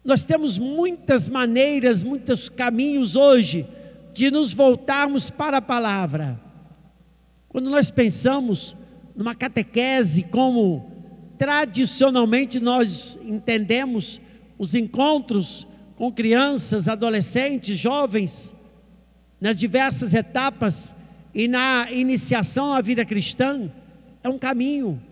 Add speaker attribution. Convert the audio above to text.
Speaker 1: Nós temos muitas maneiras, muitos caminhos hoje de nos voltarmos para a palavra. Quando nós pensamos numa catequese, como tradicionalmente nós entendemos os encontros com crianças, adolescentes, jovens, nas diversas etapas e na iniciação à vida cristã, é um caminho.